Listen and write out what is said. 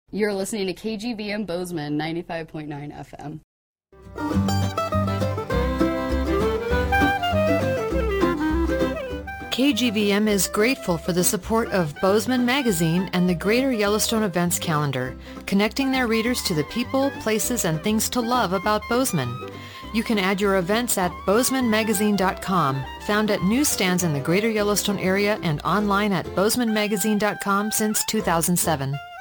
You're listening to KGVM Bozeman 95.9 FM. KGVM is grateful for the support of Bozeman Magazine and the Greater Yellowstone Events Calendar, connecting their readers to the people, places, and things to love about Bozeman. You can add your events at bozemanmagazine.com, found at newsstands in the Greater Yellowstone area and online at bozemanmagazine.com since 2007.